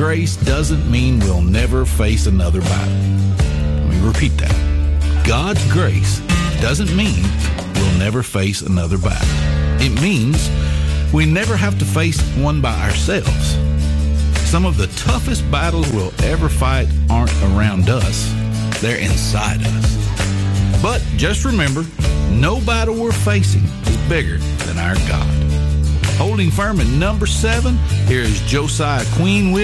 grace doesn't mean we'll never face another battle. Let me repeat that. God's grace doesn't mean we'll never face another battle. It means we never have to face one by ourselves. Some of the toughest battles we'll ever fight aren't around us. They're inside us. But just remember, no battle we're facing is bigger than our God. Holding firm at number 7, here is Josiah Queen with